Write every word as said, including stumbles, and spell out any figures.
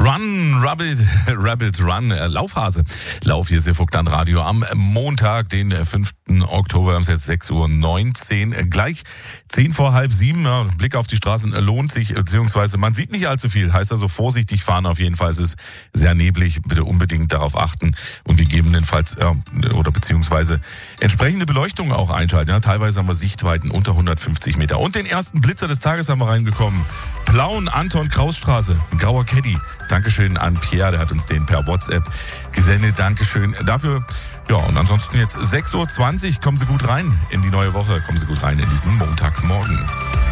Run, Rabbit, Rabbit, Run, äh, Laufhase. Lauf, hier ist ihr Vogtland Radio am Montag, den fünften Oktober, es ist jetzt sechs Uhr neunzehn, äh, gleich zehn vor halb sieben. Ja, Blick auf die Straßen lohnt sich, beziehungsweise man sieht nicht allzu viel, heißt also vorsichtig fahren auf jeden Fall. Es ist sehr neblig, bitte unbedingt darauf achten und gegebenenfalls, ja, oder beziehungsweise entsprechende Beleuchtung auch einschalten. Ja, teilweise haben wir Sichtweiten unter hundertfünfzig Meter. Und den ersten Blitzer des Tages haben wir reingekommen. Plauen, Anton Krausstraße, grauer Caddy. Dankeschön an Pierre, der hat uns den per WhatsApp gesendet. Dankeschön dafür. Ja, und ansonsten jetzt sechs Uhr zwanzig. Kommen Sie gut rein in die neue Woche. Kommen Sie gut rein in diesen Montagmorgen.